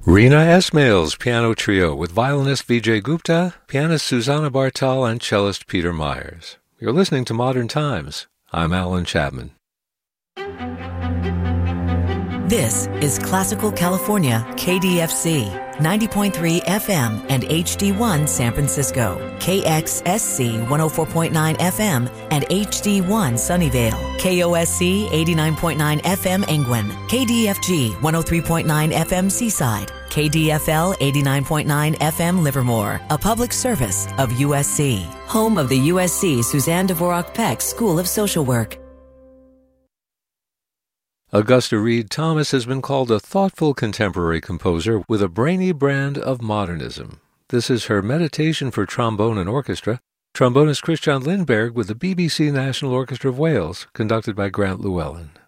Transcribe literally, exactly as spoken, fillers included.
Reena Esmail's piano trio with violinist Vijay Gupta, pianist Susanna Bartal, and cellist Peter Myers. You're listening to Modern Times. I'm Alan Chapman. This is Classical California, K D F C, ninety point three F M and H D one San Francisco, K X S C one oh four point nine F M and H D one Sunnyvale, K O S C eighty-nine point nine F M Engwin, K D F G one oh three point nine F M Seaside, K D F L eighty-nine point nine F M Livermore, a public service of U S C, home of the U S C Suzanne Dvorak Peck School of Social Work. Augusta Reed Thomas has been called a thoughtful contemporary composer with a brainy brand of modernism. This is her Meditation for Trombone and Orchestra, trombonist Christian Lindberg with the B B C National Orchestra of Wales, conducted by Grant Llewellyn.